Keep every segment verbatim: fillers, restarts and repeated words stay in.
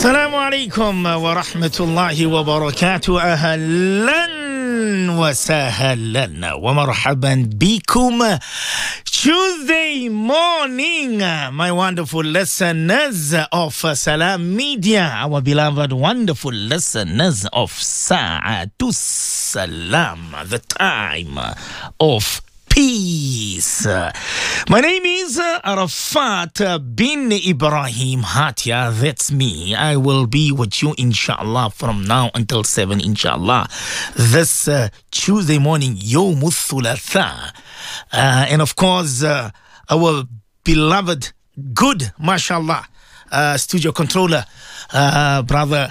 السلام عليكم ورحمة الله وبركاته. أهلا وسهلا ومرحبا بكم. Tuesday morning, my wonderful listeners of Salam Media, our beloved wonderful listeners of Sa'atus Salam, the time of peace. My name is Arafat bin Ibrahim Hatia. That's me. I will be with you, inshallah, from now until seven, inshallah. This uh, Tuesday morning, Yawmul Thulatha. Uh, and of course, uh, our beloved, good, mashallah, uh, studio controller, uh, brother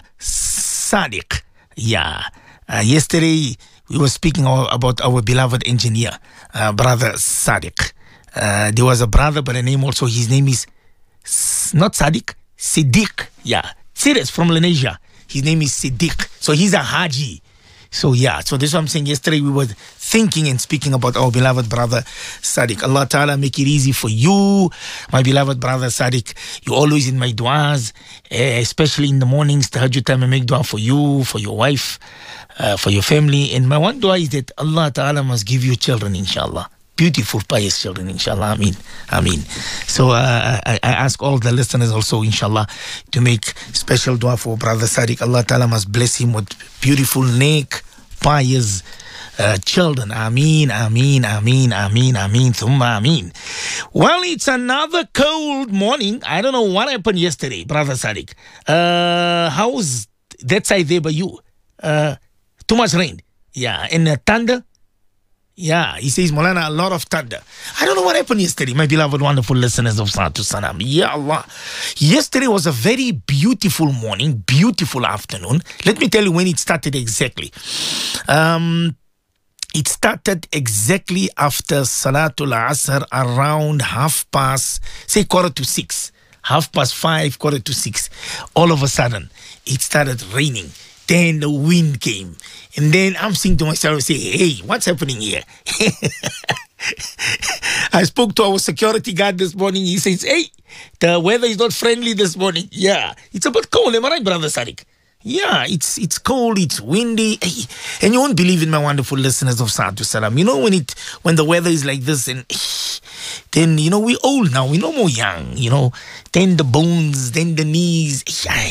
Sadiq. Yeah. Uh, yesterday, we were speaking about our beloved engineer, uh, brother Sadiq. Uh, there was a brother by the name also, his name is S- not Sadiq, Siddiq. Yeah, serious, from Lenasia. His name is Siddiq. So he's a Haji. So yeah, so this is what I'm saying. Yesterday we were thinking and speaking about our beloved brother Sadiq. Allah Ta'ala make it easy for you, my beloved brother Sadiq. You're always in my du'as, especially in the mornings, tahajjud time. I make dua for you, for your wife, uh, for your family. And my one dua is that Allah Ta'ala must give you children, inshallah. Beautiful, pious children, inshallah. Ameen. Ameen. So uh, I, I ask all the listeners also, inshallah, to make special dua for brother Sadiq. Allah Ta'ala must bless him with beautiful, neck, pious uh, children. Ameen, ameen, ameen, ameen, ameen, thumma ameen. Well, it's another cold morning. I don't know what happened yesterday, brother Sadiq. Uh, how's that side there by you? Uh, too much rain. Yeah, and uh, thunder. Yeah, he says, Maulana, a lot of thunder. I don't know what happened yesterday, my beloved, wonderful listeners of Sa'atus Salam. Ya Allah. Yesterday was a very beautiful morning, beautiful afternoon. Let me tell you when it started exactly. Um, it started exactly after Salatul Asr, around half past, say quarter to six. Half past five, quarter to six. All of a sudden, it started raining. Then the wind came. And then I'm saying to myself, say, hey, what's happening here? I spoke to our security guard this morning. He says, hey, the weather is not friendly this morning. Yeah, it's a bit cold. Am I right, brother Sadiq? Yeah, it's it's cold, it's windy. Hey, and you won't believe in, my wonderful listeners of Sa'atus Salam. You know, when it when the weather is like this, and then, you know, we're old now. We're no more young, you know. Then the bones, then the knees.